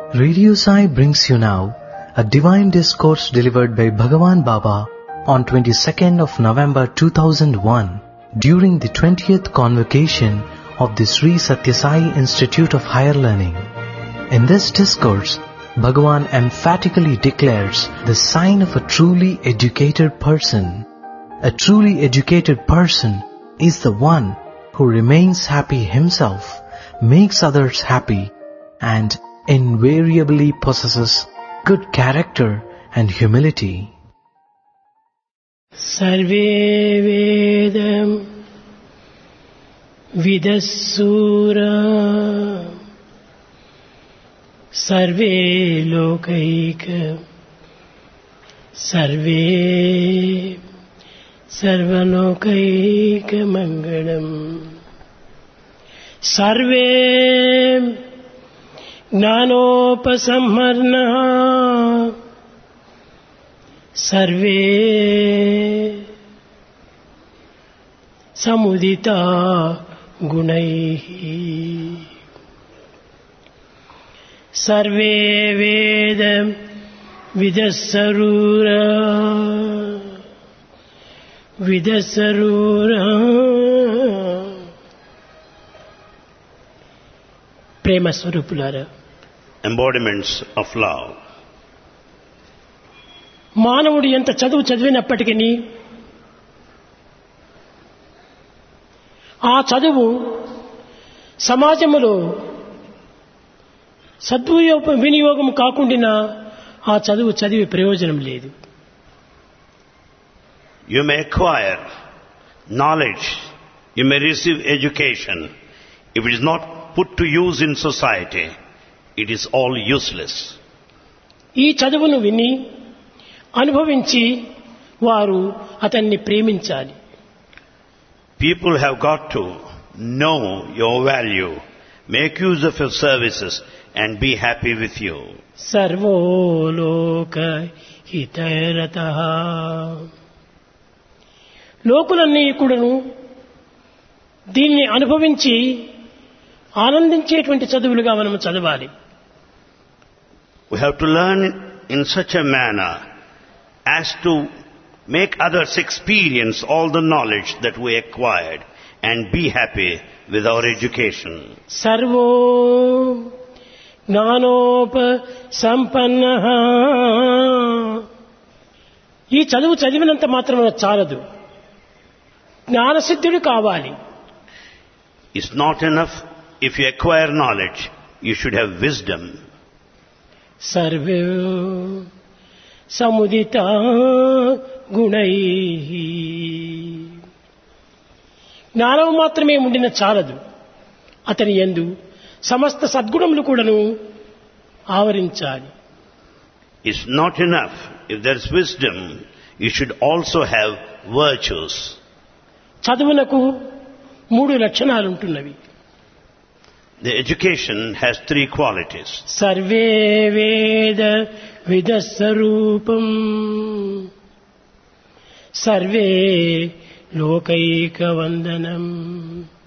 Radio Sai brings you now a divine discourse delivered by Bhagavan Baba on 22nd of November 2001 during the 20th convocation of the Sri Satya Sai Institute of Higher Learning. In this discourse, Bhagavan emphatically declares the sign of a truly educated person. A truly educated person is the one who remains happy himself, makes others happy, and invariably possesses good character and humility. Sarve Vedam Vidassura Sarve Lokaika Sarve Sarvalokaika Mangalam Sarve Gnanopasamharna Sarve Samudita Gunaihi Sarve Vedam Vidassarura Prema Swarupulara, embodiments of love. మానవుడు ఎంత చదువు చదివినప్పటికీ ఆ చదువు సమాజంలో వినియోగం కాకుండా ఆ చదువు చదివే ప్రయోజనం లేదు. You may acquire knowledge, you may receive education. If it is not put to use in society, it is all useless. ఈ చదువును విని అనుభవించి వారు అతన్ని ప్రేమించాలి. People have got to know your value, make use of your services and be happy with you. సర్వోలోక హితరతః లోకులన్నీ కూడాను దీన్ని అనుభవించి ఆనందించేటువంటి చదువులుగా మనం చదవాలి. We have to learn in such a manner as to make others experience all the knowledge that we acquired and be happy with our education. Sarvo జ్ఞానోప సంపన్నః ఈ చదువు చదివినంత మాత్రమే చాలదు, జ్ఞానసిద్ధుడు కావాలి. It's not enough if you acquire knowledge, you should have wisdom. Survey సముదిత గుణైః జ్ఞానం మాత్రమే ఉండిన చాలదు, అతని యందు సమస్త సద్గుణములు కూడాను ఆవరించాలి. It's not enough if there is wisdom, you should also have virtues. చదువునకు 3 లక్షణాలు ఉంటున్నవి. The education has 3 qualities. Survey వేద విదస్వరూపం సర్వే లోకైక వందనం